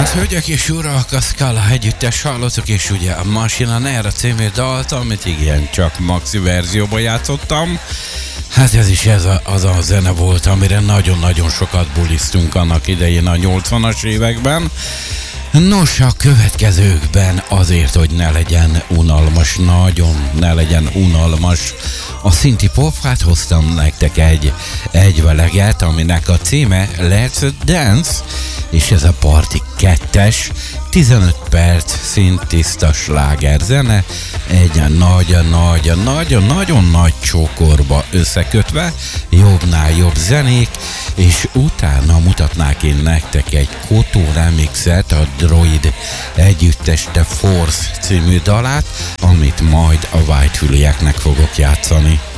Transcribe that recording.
Hölgyek és urak, a Scala együttes hallottuk, és ugye a Machina Nera című dalt, amit igen, csak maxi verzióban játszottam. Hát ez is az a zene volt, amire nagyon-nagyon sokat buliztunk annak idején a 80-as években. Nos, a következőkben azért, hogy ne legyen unalmas, nagyon ne legyen unalmas a szinti pop, hát hoztam nektek egy veleget, aminek a címe Let's Dance, és ez a Party 2-es, 15 perc szintiszta slágerzene, egy nagyon nagy csókorba összekötve, jobbnál jobb zenék, és utána mutatnák én nektek egy Koto remixet, a Droid együttes The Force című dalát, amit majd a Whitefield-eknek fogok játszani.